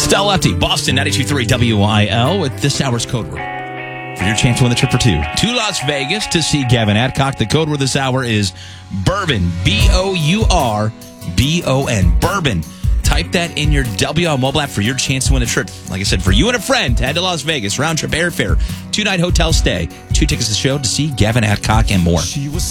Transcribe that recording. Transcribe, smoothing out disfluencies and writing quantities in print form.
Stella Lefty, Boston 92.3 WIL with this hour's code word for your chance to win the trip for two to Las Vegas to see Gavin Adcock. The code word this hour is Bourbon, BOURBON, Bourbon. Type that in your WIL mobile app for your chance to win the trip. Like I said, for you and a friend to head to Las Vegas, round trip airfare, 2-night hotel stay, 2 tickets to the show to see Gavin Adcock and more.